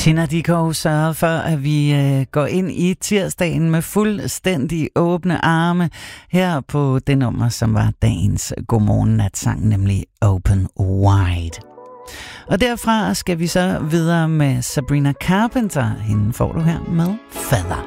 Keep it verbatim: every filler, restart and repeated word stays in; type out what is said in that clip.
Chinadico sørger for, at vi øh, går ind i tirsdagen med fuldstændig åbne arme her på det nummer, som var dagens Godmorgen-natsang, nemlig Open Wide. Og derfra skal vi så videre med Sabrina Carpenter. Hende får du her med Feather.